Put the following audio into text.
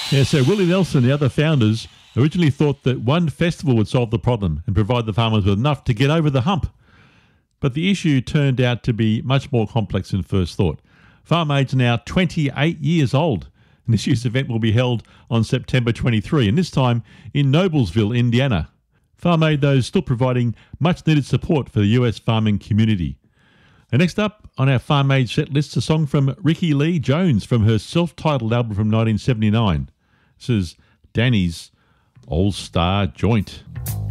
Yeah, so Willie Nelson and the other founders originally thought that one festival would solve the problem and provide the farmers with enough to get over the hump. But the issue turned out to be much more complex than first thought. Farm Aid's now 28 years old, and this year's event will be held on September 23, and this time in Noblesville, Indiana. Farm Aid, though, is still providing much-needed support for the US farming community. And next up on our Farm Aid set list, a song from Ricky Lee Jones from her self-titled album from 1979. This is Danny's All-Star Joint.